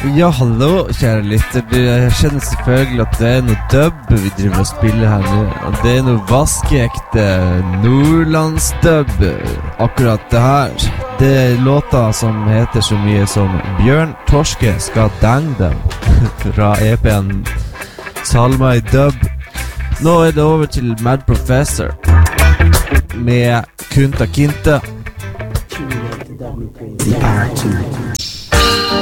Ja, hallo, kjære lytter. Jeg kjenner selvfølgelig at det noe dub vi driver og spiller her nå. Og det noe vaskeekte nordlandsdub. Akkurat det her. Det låter som heter så mye som Bjørn Torske skal dang dem. Fra EP-en Salma i dub. Nå det over til Mad Professor med Kunta Kinte. The R2.